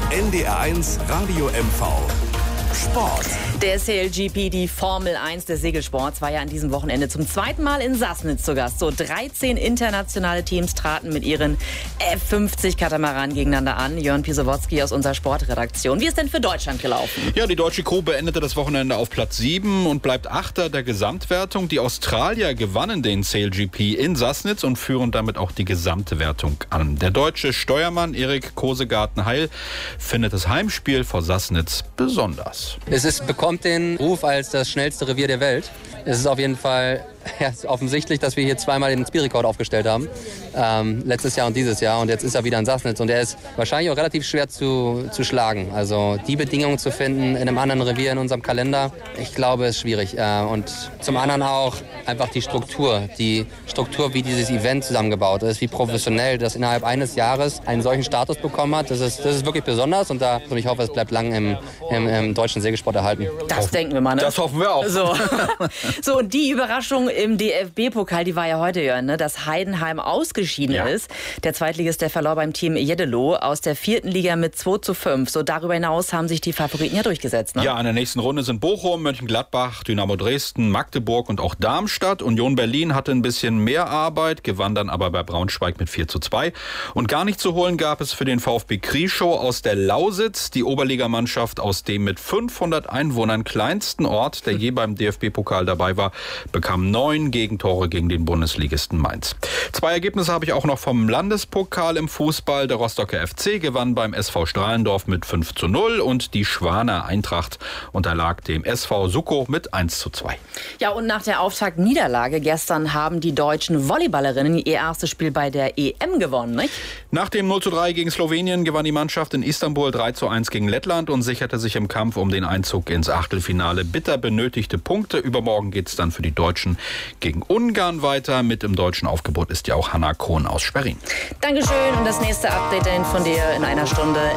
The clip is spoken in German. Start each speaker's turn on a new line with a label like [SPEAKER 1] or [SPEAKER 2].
[SPEAKER 1] NDR1 Radio MV Sport.
[SPEAKER 2] Der SailGP, die Formel 1 des Segelsports, war ja an diesem Wochenende zum zweiten Mal in Sassnitz zu Gast. So 13 internationale Teams traten mit ihren F50-Katamaranen gegeneinander an. Jörn Pisowotzki aus unserer Sportredaktion. Wie ist denn für Deutschland gelaufen?
[SPEAKER 3] Ja, die deutsche Crew beendete das Wochenende auf Platz 7 und bleibt Achter der Gesamtwertung. Die Australier gewannen den SailGP in Sassnitz und führen damit auch die gesamte Wertung an. Der deutsche Steuermann Erik Kosegarten-Heil findet das Heimspiel vor Sassnitz besonders.
[SPEAKER 4] Es bekommt den Ruf als das schnellste Revier der Welt. Es ist auf jeden Fall offensichtlich, dass wir hier zweimal den Speedrekord aufgestellt haben. Letztes Jahr und dieses Jahr. Und jetzt ist er wieder in Sassnitz. Und er ist wahrscheinlich auch relativ schwer zu schlagen. Also die Bedingungen zu finden in einem anderen Revier in unserem Kalender, ich glaube, ist schwierig. Und zum anderen auch einfach die Struktur, wie dieses Event zusammengebaut ist, wie professionell das innerhalb eines Jahres einen solchen Status bekommen hat. Das ist wirklich besonders. Und ich hoffe, es bleibt lang im deutschen Segelsport erhalten.
[SPEAKER 2] Das denken wir mal, ne?
[SPEAKER 3] Das hoffen wir auch.
[SPEAKER 2] So, und die Überraschung im DFB-Pokal, die war ja heute, Jörn, ne? Dass Heidenheim ausgeschieden ist. Der Zweitligist, der verlor beim Team Jeddelo aus der 4. Liga mit 2:5. So darüber hinaus haben sich die Favoriten ja durchgesetzt, ne?
[SPEAKER 3] Ja, in der nächsten Runde sind Bochum, Mönchengladbach, Dynamo Dresden, Magdeburg und auch Darmstadt. Union Berlin hatte ein bisschen mehr Arbeit, gewann dann aber bei Braunschweig mit 4:2. Und gar nicht zu holen gab es für den VfB Krieschow aus der Lausitz, die Oberligamannschaft aus dem mit 500 Einwohnern kleinsten Ort, der je beim DFB-Pokal dabei war, bekam 9 Gegentore gegen den Bundesligisten Mainz. 2 Ergebnisse habe ich auch noch vom Landespokal im Fußball. Der Rostocker FC gewann beim SV Strahlendorf mit 5:0 und die Schwaner Eintracht unterlag dem SV Suckow mit 1:2.
[SPEAKER 2] Ja, und nach der Auftaktniederlage gestern haben die deutschen Volleyballerinnen ihr erstes Spiel bei der EM gewonnen, nicht?
[SPEAKER 3] Nach dem 0:3 gegen Slowenien gewann die Mannschaft in Istanbul 3:1 gegen Lettland und sicherte sich im Kampf um den Einzug ins Achtelfinale bitter benötigte Punkte. Übermorgen geht es dann für die Deutschen gegen Ungarn weiter. Mit im deutschen Aufgebot ist ja auch Hanna Kohn aus Schwerin.
[SPEAKER 2] Dankeschön und das nächste Update von dir in einer Stunde.